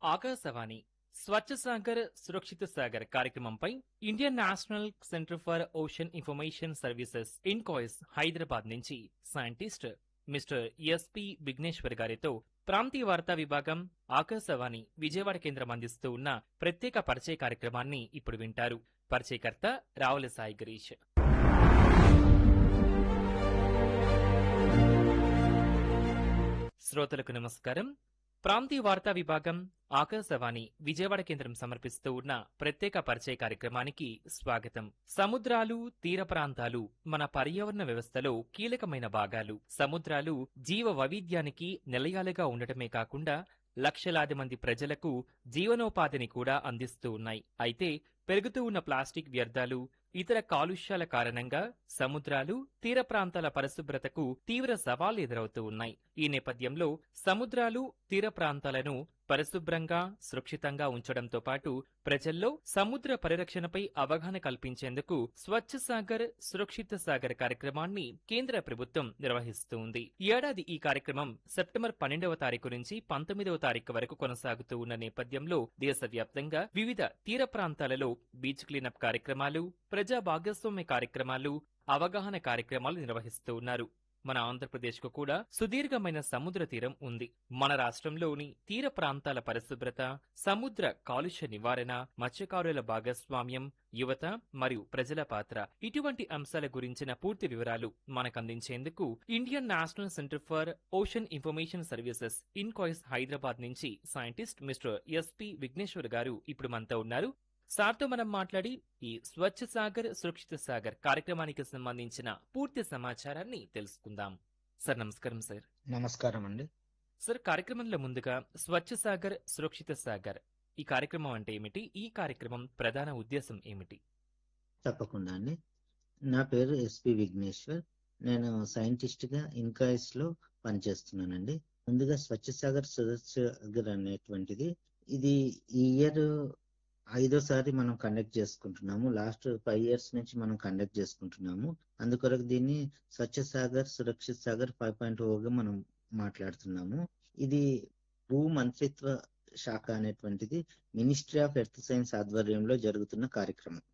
ఆకాశవాణి స్వచ్ఛ సాగర్ సురక్షిత సాగర్ కార్యక్రమంపై Indian national centre for ocean information services INCOIS Hyderabad నుంచి సైంటిస్ట్ మిస్టర్ ఎస్పి విఘ్నేశ్వర్ గారితో ప్రాంతీయ వార్తా విభాగం ఆకాశవాణి విజయవాడ కేంద్రం అందిస్తూ ఉన్న ప్రత్యేక పరిచయ కార్యక్రమాన్ని ఇప్పుడు వింటారు. పరిచయకర్త రావుల సాయి గిరీష్. శ్రోతలకు నమస్కారం. ప్రాంతీయ వార్తా విభాగం ఆకాశవాణి విజయవాడ కేంద్రం సమర్పిస్తూ ఉన్న ప్రత్యేక పరిచయ కార్యక్రమానికి స్వాగతం. సముద్రాలు, తీర ప్రాంతాలు మన పర్యావరణ వ్యవస్థలో కీలకమైన భాగాలు. సముద్రాలు జీవ వైవిధ్యానికి నిలయాలుగా ఉండటమే కాకుండా లక్షలాది మంది ప్రజలకు జీవనోపాధిని కూడా అందిస్తూ ఉన్నాయి. అయితే పెరుగుతూ ఉన్న ప్లాస్టిక్ వ్యర్థాలు, ఇతర కాలుష్యాల కారణంగా సముద్రాలు, తీర ప్రాంతాల పరిశుభ్రతకు తీవ్ర సవాళ్లు ఎదురవుతూ ఉన్నాయి. ఈ నేపథ్యంలో సముద్రాలు, తీర ప్రాంతాలను పరిశుభ్రంగా, సురక్షితంగా ఉంచడంతో పాటు ప్రజల్లో సముద్ర పరిరక్షణపై అవగాహన కల్పించేందుకు స్వచ్ఛ సాగర్ సురక్షిత సాగర్ కార్యక్రమాన్ని కేంద్ర ప్రభుత్వం నిర్వహిస్తుంది. ఈ ఏడాది ఈ కార్యక్రమం సెప్టెంబర్ 12వ తారీఖు నుంచి 19వ తారీఖు వరకు కొనసాగుతూ ఉన్న నేపథ్యంలో దేశవ్యాప్తంగా వివిధ తీర ప్రాంతాలలో బీచ్ క్లీనప్ కార్యక్రమాలు, ప్రజా భాగస్వామ్య కార్యక్రమాలు, అవగాహన కార్యక్రమాలు నిర్వహిస్తూ ఉన్నారు. మన ఆంధ్రప్రదేశ్కు కూడా సుదీర్ఘమైన సముద్ర తీరం ఉంది. మన రాష్ట్రంలోని తీర ప్రాంతాల పరిశుభ్రత, సముద్ర కాలుష్య నివారణ, మత్స్యకారుల భాగస్వామ్యం, యువత మరియు ప్రజల పాత్ర, ఇటువంటి అంశాల గురించిన పూర్తి వివరాలు మనకందించేందుకు Indian national centre for ocean information services INCOIS Hyderabad నుంచి సైంటిస్ట్ మిస్టర్ ఎస్పి విఘ్నేశ్వర్ గారు ఇప్పుడు మనతో ఉన్నారు. సార్తో మనం మాట్లాడి ఈ స్వచ్ఛ సాగర్ సురక్షిత సాగర్ కార్యక్రమానికి సంబంధించిన పూర్తి సమాచారాన్ని తెలుసుకుందాం. సార్ నమస్కారం. సార్ నమస్కారం అండి. సార్, కార్యక్రమంలో ముందుగా స్వచ్ఛ సాగర్ సురక్షిత సాగర్ ఈ కార్యక్రమం అంటే ఏమిటి? ఈ కార్యక్రమం ప్రధాన ఉద్దేశం ఏమిటి? తప్పకుండా అండి. నా పేరు ఎస్పి విఘ్నేశ్వర్. నేను సైంటిస్ట్ గా ఇన్కాయిస్ లో పనిచేస్తున్నానండి. ముందుగా స్వచ్ఛ సాగర్ సురక్షిత సాగర్ అనేటువంటిది ఇది ఈ ఇయర్ 5వ సారి మనం కండక్ట్ చేసుకుంటున్నాము. లాస్ట్ 5 years నుంచి మనం కండక్ట్ చేసుకుంటున్నాము. అందుకొరకు దీన్ని స్వచ్ఛ సాగర్ సురక్షిత సాగర్ 5.0గా మనం మాట్లాడుతున్నాము. ఇది భూ మంత్రిత్వ శాఖ అనేటువంటిది మినిస్ట్రీ ఆఫ్ ఎర్త్ సైన్స్ ఆధ్వర్యంలో జరుగుతున్న కార్యక్రమం.